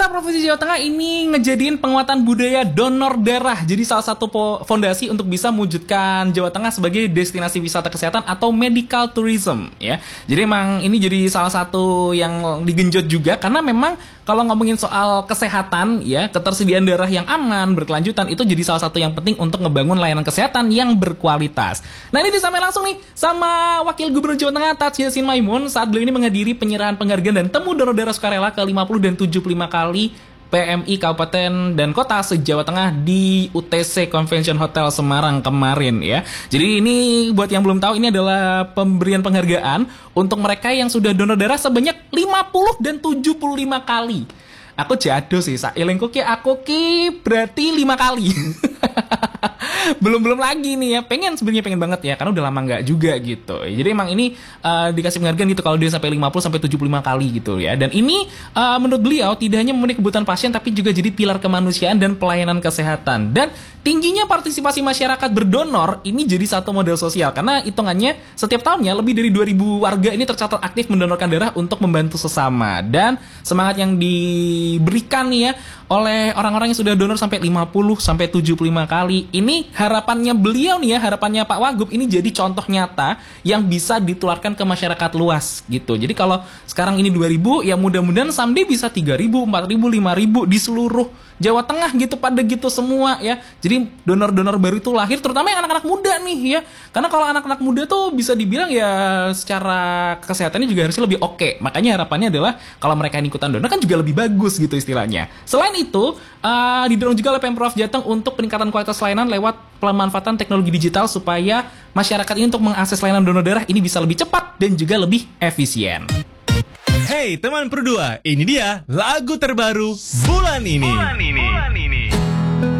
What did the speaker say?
Pemerintah Provinsi Jawa Tengah ini ngejadiin penguatan budaya donor darah jadi salah satu fondasi untuk bisa mewujudkan Jawa Tengah sebagai destinasi wisata kesehatan atau medical tourism ya. Jadi emang ini jadi salah satu yang digenjot juga karena memang kalau ngomongin soal kesehatan ya, ketersediaan darah yang aman, berkelanjutan itu jadi salah satu yang penting untuk ngebangun layanan kesehatan yang berkualitas. Nah, ini disampaikan langsung nih sama Wakil Gubernur Jawa Tengah Taj Yassin Maimun saat beliau ini menghadiri penyerahan penghargaan dan temu donor darah sukarela ke-50 dan 75 kali PMI Kabupaten dan Kota se-Jawa Tengah di UTC Convention Hotel Semarang kemarin ya. Jadi ini buat yang belum tahu, ini adalah pemberian penghargaan untuk mereka yang sudah donor darah sebanyak 50 dan 75 kali. Aku jatuh sih, sailengku ki aku ki berarti 5 kali. belum lagi nih ya, sebenarnya pengen banget ya karena udah lama nggak juga gitu. Jadi emang ini dikasih penghargaan gitu kalau dia sampai 50 sampai 75 kali gitu ya. Dan ini menurut beliau tidak hanya memenuhi kebutuhan pasien tapi juga jadi pilar kemanusiaan dan pelayanan kesehatan. Dan tingginya partisipasi masyarakat berdonor ini jadi satu model sosial karena hitungannya setiap tahunnya lebih dari 2.000 warga ini tercatat aktif mendonorkan darah untuk membantu sesama. Dan semangat yang diberikan nih ya oleh orang-orang yang sudah donor sampai 50 sampai 75 kali. Ini harapannya beliau nih ya, harapannya Pak Wagub ini jadi contoh nyata yang bisa ditularkan ke masyarakat luas gitu. Jadi kalau sekarang ini 2.000 ya mudah-mudahan someday bisa 3.000, 4.000, 5.000 di seluruh Jawa Tengah gitu, pada gitu semua ya. Jadi donor-donor baru itu lahir terutama yang anak-anak muda nih ya. Karena kalau anak-anak muda tuh bisa dibilang ya secara kesehatannya juga harusnya lebih oke. Makanya harapannya adalah kalau mereka ikutan donor kan juga lebih bagus gitu istilahnya. Selain itu didorong juga oleh Pemprov Jateng untuk peningkatan kualitas layanan lewat pemanfaatan teknologi digital supaya masyarakat ini untuk mengakses layanan donor darah ini bisa lebih cepat dan juga lebih efisien. Hey teman Pro 2, ini dia lagu terbaru bulan ini.